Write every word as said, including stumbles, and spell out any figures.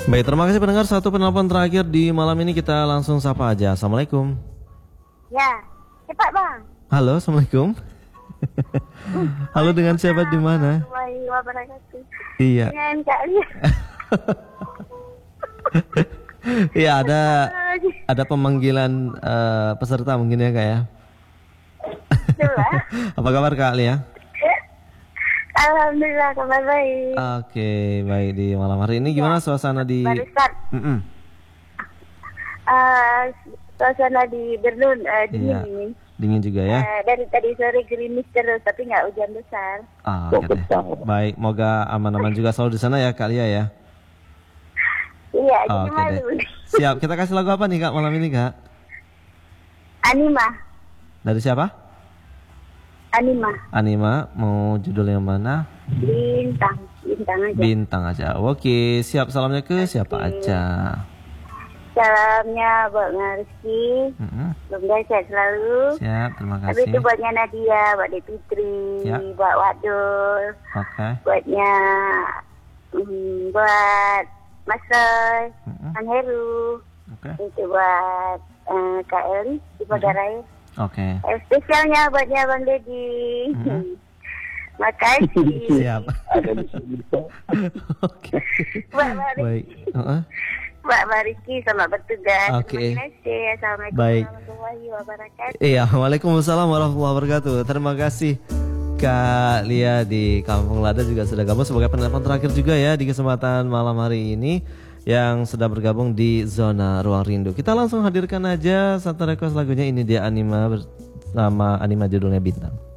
Baik, terima kasih pendengar. Satu penelpon terakhir di malam ini, kita langsung sapa aja. Assalamualaikum. Ya, cepat bang. Halo, assalamualaikum. Halo, dengan siapa di mana? Iya. Dengan Kak Lia. Iya, ada ada pemanggilan uh, peserta mungkin ya Kak ya. Apa kabar Kak Lia? Alhamdulillah kabar baik. Oke, baik. Di malam hari ini gimana ya, suasana di? Barusan. Mm -mm. Uh, suasana di Berlin uh, dingin. Iya. Dingin juga ya. Uh, dari tadi sore gerimis terus, tapi nggak hujan besar. Ah, oke deh. Baik, moga aman-aman juga selalu di sana ya Kak Lia ya. Iya, oh, jadi okay malu. Deh. Siap, kita kasih lagu apa nih Kak malam ini Kak? Anima. Dari siapa? Anima. Anima, mau judul yang mana? Bintang, bintang aja. Bintang aja. Oke, siap. Salamnya ke okay. siapa aja? Salamnya buat Rizky. Mm-hmm. Semoga sehat selalu. Siap, terima kasih. Habis itu buatnya Nadia, buat Fitri, buat Wadul. Oke. Okay. Buatnya um, buat Mas Roy, mm-hmm. Kang Heru. Oke. Okay. Itu buat uh, Kak Eli di Pagarai. Mm-hmm. Oke. Okay. Spesialnya buatnya Bang Dedi. Mm-hmm. Makasih. Siap. Oke. Baik. Uh-uh. Mbak Mariki, selamat bertugas. Oke. Terima kasih. Assalamualaikum Baik. warahmatullahi wabarakatuh. Iya, waalaikumsalam warahmatullahi wabarakatuh. Terima kasih Kak Lia di Kampung Lada juga sudah gabung sebagai penelpon terakhir juga ya di kesempatan malam hari ini yang sudah bergabung di Zona Ruang Rindu. Kita langsung hadirkan aja satu request lagunya, ini dia Anima bersama Anima, judulnya Bintang.